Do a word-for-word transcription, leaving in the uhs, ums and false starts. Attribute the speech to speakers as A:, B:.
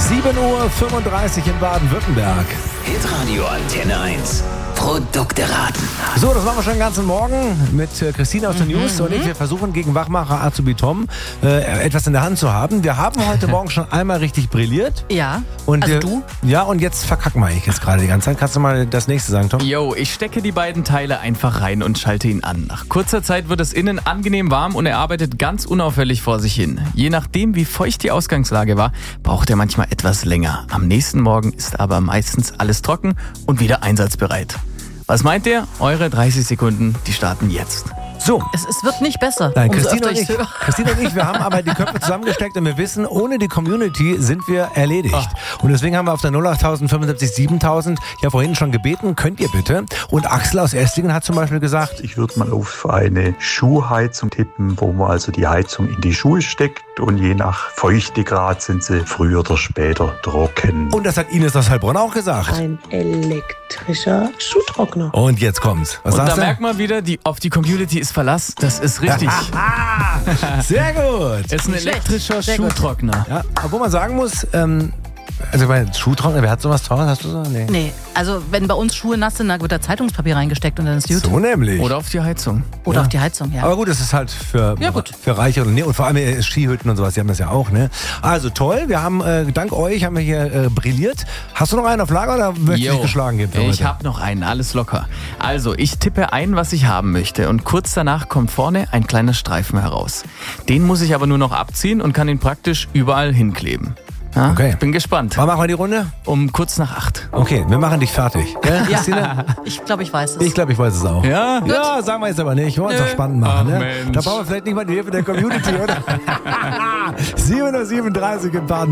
A: sieben Uhr fünfunddreißig in Baden-Württemberg.
B: Hitradio Antenne eins. Produkte raten.
A: So, das machen wir schon den ganzen Morgen mit äh, Christine aus den mhm. News und ich. Wir versuchen gegen Wachmacher Azubi Tom äh, etwas in der Hand zu haben. Wir haben heute Morgen schon einmal richtig brilliert.
C: Ja,
A: und
C: also
A: wir,
C: du?
A: Ja, und jetzt verkacken wir ich jetzt gerade die ganze Zeit. Kannst du mal das nächste sagen, Tom?
D: Yo, ich stecke die beiden Teile einfach rein und schalte ihn an. Nach kurzer Zeit wird es innen angenehm warm und er arbeitet ganz unauffällig vor sich hin. Je nachdem, wie feucht die Ausgangslage war, braucht er manchmal etwas länger. Am nächsten Morgen ist aber meistens alles trocken und wieder einsatzbereit. Was meint ihr? Eure dreißig Sekunden, die starten jetzt.
A: So.
C: Es, es wird nicht besser.
A: Nein,
C: umso
A: Christine und,
C: öfter
A: ich,
C: ich
A: Christine und ich, wir haben aber die Köpfe zusammengesteckt und wir wissen, ohne die Community sind wir erledigt. Oh. Und deswegen haben wir auf der null acht fünfundsiebzig siebentausend ja vorhin schon gebeten, könnt ihr bitte? Und Axel aus Esslingen hat zum Beispiel gesagt,
E: ich würde mal auf eine Schuhheizung tippen, wo man also die Heizung in die Schuhe steckt und je nach Feuchtegrad sind sie früher oder später trocken.
A: Und das hat Ines aus Heilbronn auch gesagt.
F: Ein elektrischer Schuhtrockner.
A: Und jetzt kommt's. Was
D: und
A: sagst
D: da
A: du?
D: merkt man wieder, die, auf die Community ist Verlass. Das ist richtig.
A: Sehr gut.
D: Es ist ein elektrischer Schuhtrockner.
A: Ja, obwohl man sagen muss, ähm, also bei Schuhtrockner, wer hat sowas zu Hause? Hast du so? Nee.
C: Nee, also wenn bei uns Schuhe nass sind, dann wird da Zeitungspapier reingesteckt und dann ist gut.
A: So nämlich.
D: Oder auf die Heizung.
C: Oder
A: Ja.
C: auf die Heizung, ja.
A: Aber gut, das ist halt für,
C: Ja, gut.
A: für Reiche und, nee, und vor allem äh, Skihütten und sowas, die haben das ja auch, ne? Also toll, wir haben, äh, dank euch haben wir hier äh, brilliert. Hast du noch einen auf Lager oder möchtest du dich geschlagen geben? für
D: Ich
A: heute?
D: habe noch einen, alles locker. Also, ich tippe ein, was ich haben möchte und kurz danach kommt vorne ein kleiner Streifen heraus. Den muss ich aber nur noch abziehen und kann ihn praktisch überall hinkleben. Ja,
A: Okay.
D: Bin gespannt.
A: Wann machen wir die Runde?
D: Um kurz nach acht.
A: Okay, wir machen dich fertig. Gell, Christine?
C: Ich glaube, ich weiß es.
A: Ich glaube, ich weiß es auch.
D: Ja?
A: Ja, sagen wir jetzt aber nicht. Wir wollen es doch spannend machen.
D: Ach,
A: Ne?
D: Mensch.
A: Da brauchen wir vielleicht nicht mal die Hilfe der Community, oder? sieben Uhr siebenunddreißig in Baden.